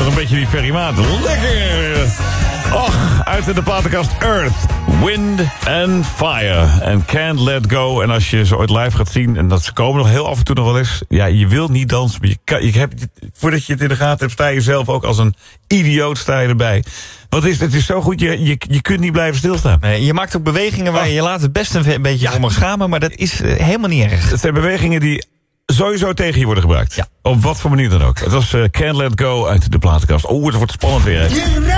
Toch een beetje die Ferry Maat. Lekker! Och, uit de platenkast Earth, Wind and Fire. En Can't Let Go. En als je ze ooit live gaat zien, en dat ze komen nog heel af en toe nog wel eens. Ja, je wil niet dansen, maar voordat je het in de gaten hebt, sta je zelf ook als een idioot sta je erbij. Want het is zo goed, je kunt niet blijven stilstaan. Nee, je maakt ook bewegingen waar je laat het best een beetje om schamen, maar dat is helemaal niet erg. Het zijn bewegingen die sowieso tegen je worden gebruikt. Ja. Op wat voor manier dan ook. Het was Can't Let Go uit de platenkast. Oh, het wordt spannend weer. Hè?